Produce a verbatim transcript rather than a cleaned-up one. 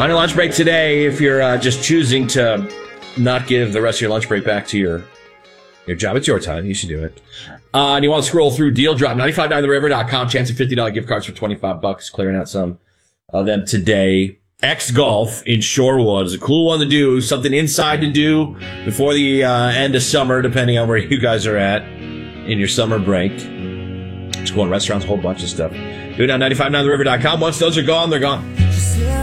Find a lunch break today if you're uh, just choosing to not give the rest of your lunch break back to your your job. It's your time. You should do it. Uh, and you want to scroll through Deal Drop, nine five nine the river dot com. Chance of fifty dollars gift cards for twenty-five bucks. Clearing out some of them today. X Golf in Shorewood is a cool one to do. Something inside to do before the uh, end of summer, depending on where you guys are at in your summer break. Just go in restaurants, a whole bunch of stuff. Do it on nine five nine the river dot com. Once those are gone, they're gone.